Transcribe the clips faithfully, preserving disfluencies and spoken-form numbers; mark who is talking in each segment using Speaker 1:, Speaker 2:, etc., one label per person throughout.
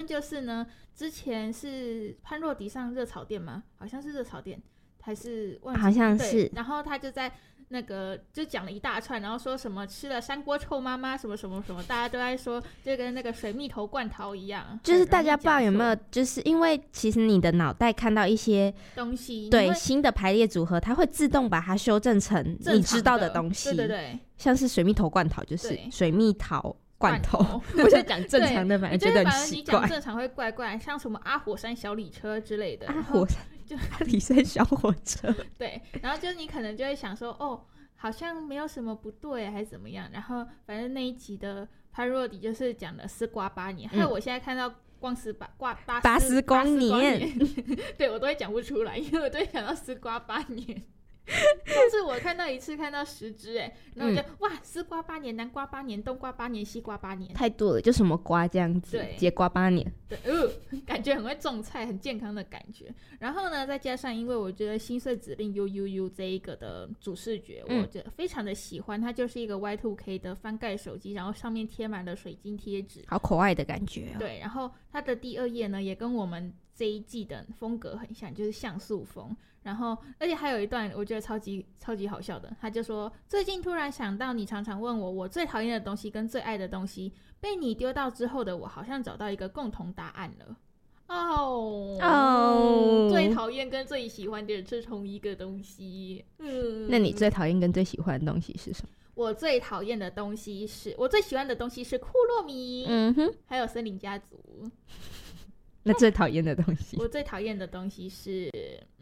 Speaker 1: 就是呢，之前是潘若迪上热炒店吗？好像是热炒店，还是忘记
Speaker 2: 好像是。
Speaker 1: 然后他就在那个就讲了一大串，然后说什么吃了山锅臭妈妈什么什么什么，大家都在说就跟那个水蜜桃罐头一样，
Speaker 2: 就是大家不知道有没有，就是因为其实你的脑袋看到一些
Speaker 1: 东西，
Speaker 2: 对新的排列组合，它会自动把它修正成你知道的东西。
Speaker 1: 对对对，
Speaker 2: 像是水蜜桃罐头就是水蜜桃罐头，我在讲正常的，反正觉得很奇怪。
Speaker 1: 你讲正常会怪怪，像什么阿火山小礼车之类的。
Speaker 2: 阿火山就阿里山小火车。
Speaker 1: 对，然后就是你可能就会想说，哦，好像没有什么不对还是怎么样。然后反正那一集的潘若迪就是讲了丝瓜八年，还有、嗯、我现在看到光丝八挂八
Speaker 2: 八丝光年，
Speaker 1: 对我都会讲不出来，因为我都会想到丝瓜八年。但是我看到一次看到十只哎，然后我就、嗯、哇，丝瓜八年，南瓜八年，冬瓜八年，西瓜八年，
Speaker 2: 太多了，就什么瓜这样子，节瓜八年，
Speaker 1: 对，呃，感觉很会种菜，很健康的感觉。然后呢，再加上因为我觉得心碎指令 U U U 这一个的主视觉，嗯、我觉得非常的喜欢，它就是一个 Y 二 K 的翻盖手机，然后上面贴满了水晶贴纸，
Speaker 2: 好可爱的感觉、哦。
Speaker 1: 对，然后它的第二页呢，也跟我们这一季的风格很像，就是像素风。然后而且还有一段我觉得超级超级好笑的，他就说最近突然想到你常常问我我最讨厌的东西跟最爱的东西，被你丢到之后的我好像找到一个共同答案了。哦哦，最讨厌跟最喜欢的是同一个东西。嗯，
Speaker 2: 那你最讨厌跟最喜欢的东西是什么？
Speaker 1: 我最讨厌的东西是我最喜欢的东西是库洛米，嗯哼，还有森林家族。
Speaker 2: 那最讨厌的东西？
Speaker 1: 我最讨厌的东西是，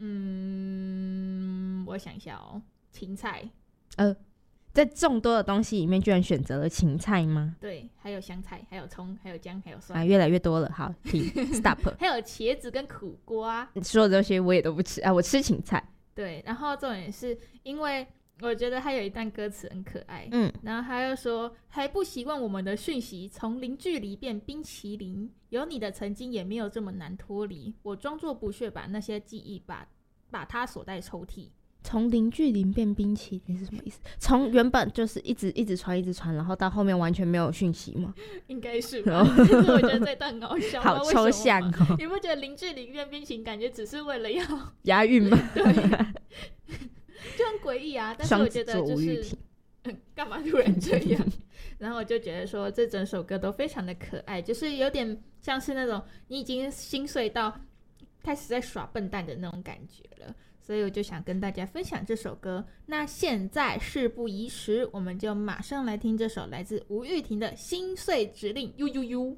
Speaker 1: 嗯，我想一下哦，芹菜。
Speaker 2: 呃，在众多的东西里面，居然选择了芹菜吗？
Speaker 1: 对，还有香菜，还有葱，还有姜，还有蒜。
Speaker 2: 啊，越来越多了。好，停 ，stop。
Speaker 1: 还有茄子跟苦瓜。
Speaker 2: 说的这些我也都不吃啊，我吃芹菜。
Speaker 1: 对，然后重点是因为我觉得他有一段歌词很可爱，嗯，然后他又说还不习惯我们的讯息从零距离变冰淇淋，有你的曾经也没有这么难脱离，我装作不屑把那些记忆把把它锁在抽屉。
Speaker 2: 从零距离变冰淇淋是什么意思？从原本就是一直一直传一直传，然后到后面完全没有讯息吗？
Speaker 1: 应该是吧。可是我觉得这段很好笑。
Speaker 2: 好抽象哦。
Speaker 1: 你不觉得零距离变冰淇淋感觉只是为了要
Speaker 2: 押韵吗？
Speaker 1: 对。就很诡异啊，但是我觉得就是干、嗯、嘛突然这样然后我就觉得说这整首歌都非常的可爱，就是有点像是那种你已经心碎到开始在耍笨蛋的那种感觉了，所以我就想跟大家分享这首歌。那现在事不宜迟，我们就马上来听这首来自吴玉婷的心碎指令 U U U。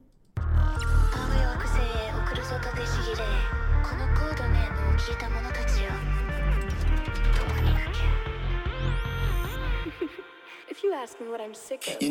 Speaker 3: If you ask me what I'm sick of,